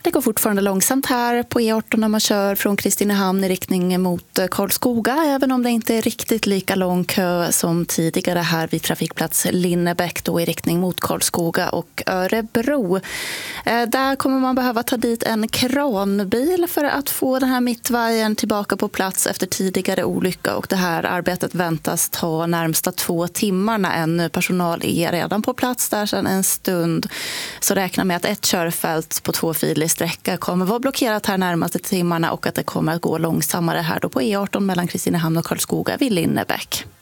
Det går fortfarande långsamt här på E18 när man kör från Kristinehamn i riktning mot Karlskoga, även om det inte är riktigt lika lång kö som tidigare här vid trafikplats Linnebäck då i riktning mot Karlskoga och Örebro. Där kommer man behöva ta dit en kranbil för att få den här mittvajern tillbaka på plats efter tidigare olycka, och det här arbetet väntas ta närmsta 2 timmarna. Ännu personal är redan på plats där sedan en stund, så räkna med att ett körfält på 2-filig sträcka kommer vara blockerat här närmaste timmarna och att det kommer att gå långsammare här då på E18 mellan Kristinehamn och Karlskoga vid Linnebäck.